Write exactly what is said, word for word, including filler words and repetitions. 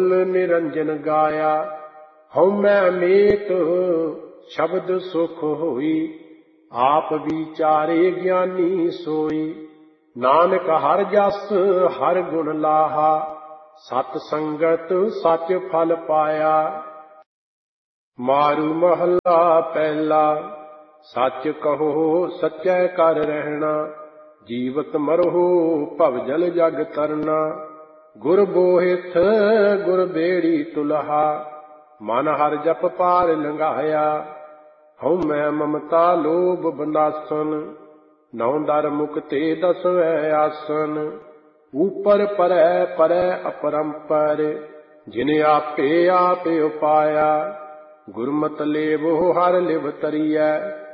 बोल निरंजन गाया। हऊँ मैं अमेत शब्द सुख होई, आप विचारे ज्ञानी सोई। नानक हर जस हर गुण लाहा, सत संगत सच फल पाया। मारू महला पहला, सच कहो सच्चै कर रहना। जीवत मरहु भवजल जग तरना। गुर बोहिथ गुर बेड़ी तुलहा, मन हर जप पार लंघाया। हऊँ मैं ममता लोभ बंदासन, नौ दर मुक्ते दसवें आसन। ऊपर परै परै अपरंपर, जिन आपे आप उपाया। गुरमत लेवो हर लिव तरियै,